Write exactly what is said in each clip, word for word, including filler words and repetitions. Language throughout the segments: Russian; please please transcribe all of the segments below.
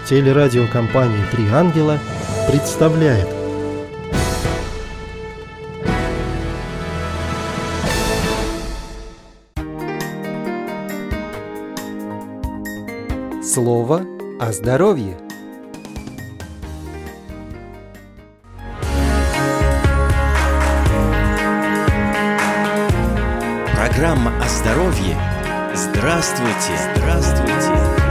Телерадиокомпания «Три ангела» представляет. Слово о здоровье. Программа о здоровье. Здравствуйте! Здравствуйте!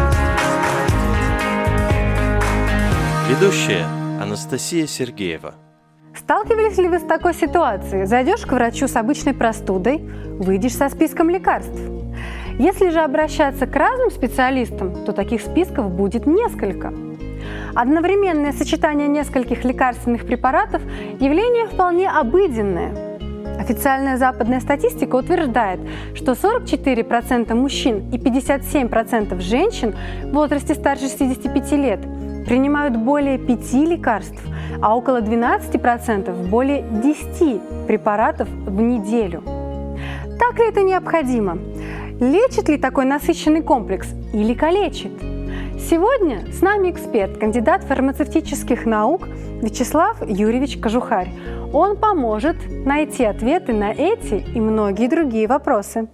Ведущая Анастасия Сергеева. Сталкивались ли вы с такой ситуацией? Зайдешь к врачу с обычной простудой, выйдешь со списком лекарств. Если же обращаться к разным специалистам, то таких списков будет несколько. Одновременное сочетание нескольких лекарственных препаратов – явление вполне обыденное. Официальная западная статистика утверждает, что сорок четыре процента мужчин и пятьдесят семь процентов женщин в возрасте старше шестидесяти пяти лет принимают более пяти лекарств, а около двенадцати процентов более десяти препаратов в неделю. Так ли это необходимо? Лечит ли такой насыщенный комплекс или калечит? Сегодня с нами эксперт, кандидат фармацевтических наук Вячеслав Юрьевич Кожухарь. Он поможет найти ответы на эти и многие другие вопросы.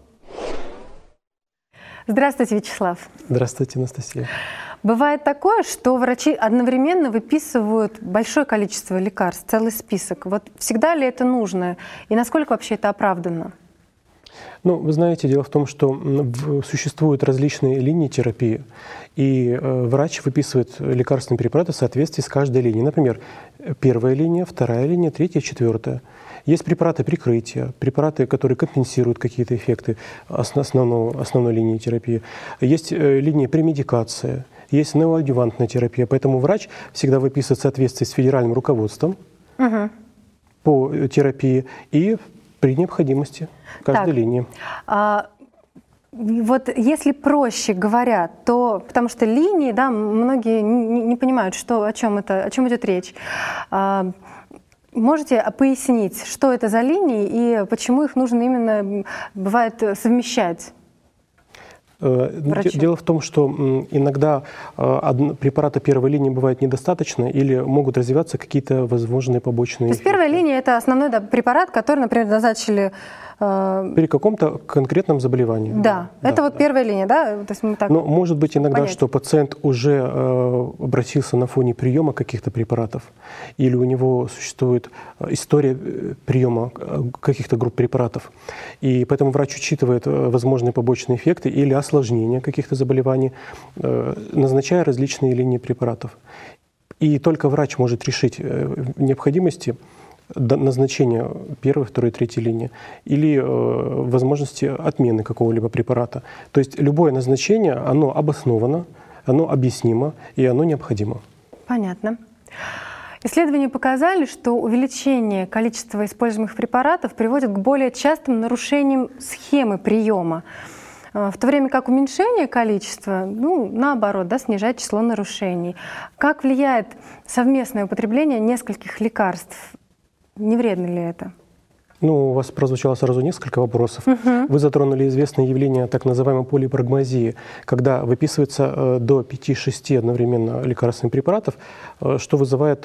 Здравствуйте, Вячеслав. Здравствуйте, Анастасия. Бывает такое, что врачи одновременно выписывают большое количество лекарств, целый список. Вот всегда ли это нужно? И насколько вообще это оправданно? Ну, вы знаете, дело в том, что существуют различные линии терапии, и врач выписывает лекарственные препараты в соответствии с каждой линией. Например, первая линия, вторая линия, третья, четвертая. Есть препараты прикрытия, препараты, которые компенсируют какие-то эффекты основного, основной линии терапии. Есть линия премедикация, есть неоадъювантная терапия. Поэтому врач всегда выписывает в соответствии с федеральным руководством угу. по терапии и при необходимости каждой так, линии. А, вот если проще говоря, то потому что линии, да, многие не, не понимают, что, о чем это, о чем идет речь. А, можете пояснить, что это за линии и почему их нужно именно, бывает, совмещать? Врачи. Дело в том, что иногда препарата первой линии бывает недостаточно или могут развиваться какие-то возможные побочные эффекты. То есть первая линия – это основной да, препарат, который, например, назначили… Э... При каком-то конкретном заболевании. Да, да это да, вот да. первая линия, да? То есть мы так Но может быть иногда, понять. что пациент уже э, обратился на фоне приема каких-то препаратов, или у него существует история приема каких-то групп препаратов. И поэтому врач учитывает возможные побочные эффекты или осложнения каких-то заболеваний, назначая различные линии препаратов. И только врач может решить необходимости назначения первой, второй, третьей линии или возможности отмены какого-либо препарата. То есть любое назначение, оно обосновано, оно объяснимо и оно необходимо. Понятно. Исследования показали, что увеличение количества используемых препаратов приводит к более частым нарушениям схемы приема, в то время как уменьшение количества, ну, наоборот, да, снижает число нарушений. Как влияет совместное употребление нескольких лекарств? Не вредно ли это? Ну, у вас прозвучало сразу несколько вопросов. Угу. Вы затронули известное явление так называемой полипрагмазии, когда выписывается до пяти-шести одновременно лекарственных препаратов, что вызывает